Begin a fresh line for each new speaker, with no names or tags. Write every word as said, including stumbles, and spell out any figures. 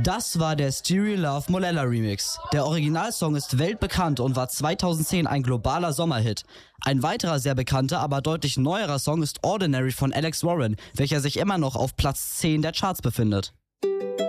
Das war der Stereo Love Molella Remix. Der Originalsong ist weltbekannt und war zweitausendzehn ein globaler Sommerhit. Ein weiterer sehr bekannter, aber deutlich neuerer Song ist Ordinary von Alex Warren, welcher sich immer noch auf Platz zehn der Charts befindet.